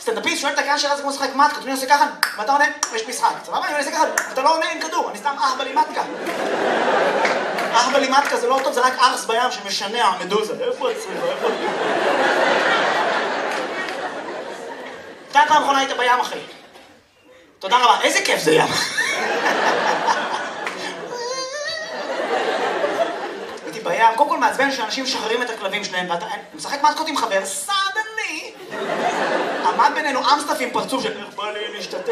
סטנדאפיסט שואל את הקהל שאלה זה כמו לשחק מתקה, אני עושה ככה, ואתה עונה, יש משחק. סבבה? אני עושה ככה, אתה לא עונה עם כדור, אני סתם אהבלי מתקה. אהבלי מתקה זה לא טוב, זה רק ארס בים שמשנע מדוזה. איפה הצריבה? איפה? אתה פעם אחרונה היית בים, אחי. תודה רבה, איזה כיף זה ים. הייתי בים, קודם כל מעצבן שאנשים משחררים את הכלבים שלהם, ואתה משחק מתקות עם חבר, סדני! עמד בינינו אמסטף עם פרצוף של איך בא לי להשתתף.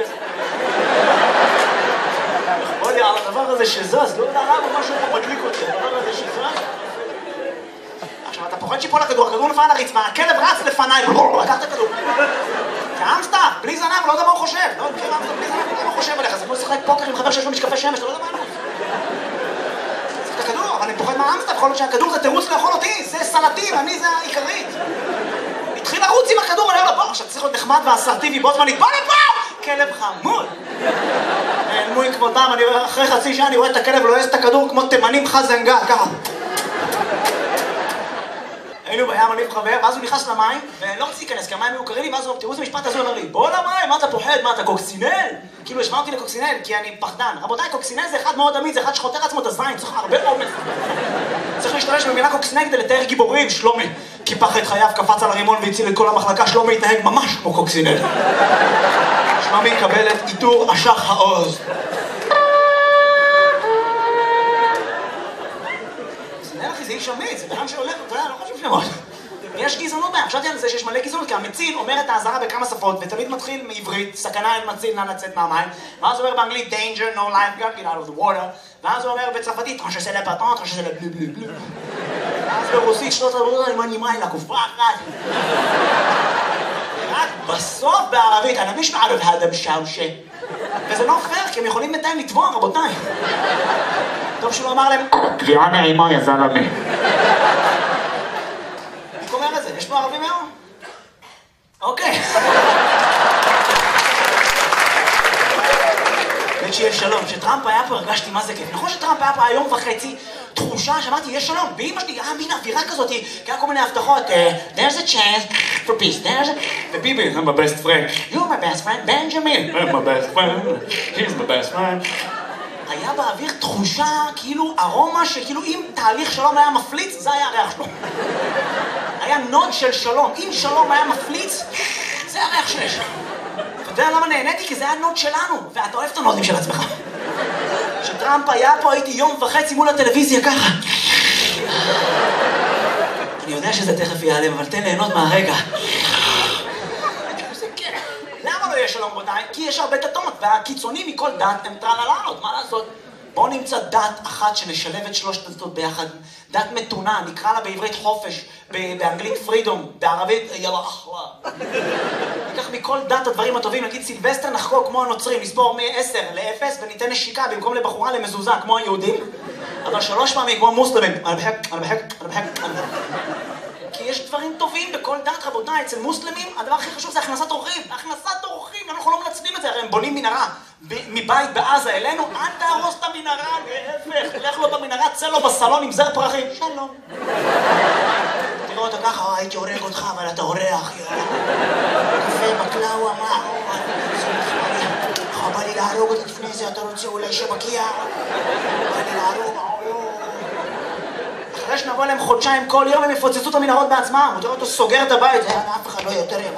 איך בא לי על הדבר הזה שזז, לא יודע למה משהו פה מדליק אותי, הדבר הזה שזז. עכשיו, אתה פוחד שיפול הכדור, הכדור נפל על הרצפה, הכלב רץ לפניי, לקח את הכדור. זה אמסטף, בלי זנב, לא יודע מה הוא חושב. לא יודע בלי זנב, לא יודע מה הוא חושב עליך, זה כמו לשחק פוקר עם חבר שיש לו משקפי שמש, אתה לא יודע מה הוא. זה הכדור, אבל אני פוחד מהאמסטף, יכול להיות שהכדור זה תירוץ לאכול אותי, זה סלטים, אני זה העיקרית. התחיל לרוץ עם הכדור, אני אומר לו, בוא, עכשיו צריך להיות נחמד ואסרטיבי, בו זמנית, בוא לפה! כלב חמוד! נעלמו עקבותם, אחרי חצי שעה אני רואה את הכלב לועס את הכדור כמו תימנים חזנגל, ככה. היינו בים, אני וחבר, ואז הוא נכנס למים, ולא רציתי להיכנס, כי המים היו קרים לי, ואז הוא, תראו איזה משפט הזה, הוא אומר לי, בוא למים, מה אתה פוחד, מה אתה קוקסינל? כאילו השמע אותי לקוקסינל, כי אני פחדן. רבותיי, קוקסינל זה אחד מאוד אמיד, זה אחד שחותר עצמו את הזין, צריך הרבה אומץ. צריך להשתמש במילה קוקסינל כדי לתאר גיבורים, שלומי. קיפח את חייו, קפץ על הרימון והציל את כל המחלקה, שלומי התנהג ממש כמו קוקסינל. שלומי יקבל את עיטור אשח העוז. זה איש אמיץ, זה בן שהולך, אתה יודע, לא חושב שמות. יש גזענות בהם, חשבתי על זה שיש מלא גזענות, כי המציל אומר את האזהרה בכמה שפות, ותמיד מתחיל מעברית, סכנה אין מציל, נא לצאת מהמים, ואז הוא אומר באנגלית, danger, no lifeguard, get out of the water, ואז הוא אומר בצרפתית, tranche c'est le bâton, tranche c'est le bleu bleu bleu. ואז ברוסית, שלוש רבותות, אני מנימה אל הקופה אחת. רק בסוף בערבית, אני מש מערב האדם שאושה. וזה לא פייר, כי הם יכולים בינתיים לתבוע, רבותיי. טוב שהוא לא אמר להם, קביעה נעימה יא זלמה. אני אומר את זה, יש פה ערבים היום? אוקיי. וכשיש שלום, כשטראמפ היה פה הרגשתי מה זה כיף. נכון שטראמפ היה פה היום וחצי, תחושה, שמעתי, יש שלום. באמא שלי, מין אווירה כזאת, כי היה כל מיני הבטחות, there's a chance for peace, there's a... וביבי, I'm my best friend. You're my best friend, בנג'מין. I'm my best friend, he's my best friend. היה באוויר תחושה, כאילו ארומה שכאילו אם תהליך שלום היה מפליץ, זה היה הריח שלו. היה נוד של שלום. אם שלום היה מפליץ, זה הריח שיש. אתה יודע למה נהניתי? כי זה היה נוד שלנו, ואתה אוהב את הנודים של עצמך. כשטראמפ היה פה, הייתי יום וחצי מול הטלוויזיה ככה. אני יודע שזה תכף ייעלם, אבל תן ליהנות מהרגע. למה לא יש שלום רבותיי? כי יש הרבה דתות, והקיצונים מכל דת הם טרללות, מה לעשות? בואו נמצא דת אחת שנשלב את שלושת הדתות ביחד. דת מתונה, נקרא לה בעברית חופש, באנגלית פרידום, בערבית יאללה אחווה. ניקח מכל דת הדברים הטובים, נגיד סילבסטר נחגוג כמו הנוצרים, נספור מ-10 ל-0 וניתן נשיקה במקום לבחורה למזוזה כמו היהודים, אבל 3 פעמים כמו מוסלמים. כי יש דברים טובים בכל דת, רבותיי. אצל מוסלמים הדבר הכי חשוב זה הכנסת אורחים. הכנסת אורחים, אנחנו לא מנצלים את זה, הרי הם בונים מנהרה מבית בעזה אלינו, אל תהרוס את המנהרה, להפך, לך לו במנהרה, צא לו בסלון עם זר פרחים, שלום. תראו אותה ככה, הייתי הורג אותך, אבל אתה אורח, קפה, בקלאווה, מה? בא לי להרוג אותה לפני זה, אתה רוצה אולי שבקיע? בא לי להרוג, אחרי שנבוא להם חודשיים כל יום הם יפוצצו את המנהרות בעצמם, הוא תראה אותו סוגר את הבית, אף אחד לא יותר